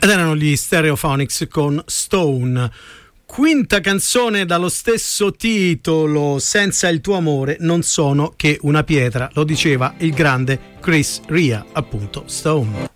Ed erano gli Stereophonics con Stone. Quinta canzone dallo stesso titolo, Senza il tuo amore non sono che una pietra, lo diceva il grande Chris Rea, appunto Stone.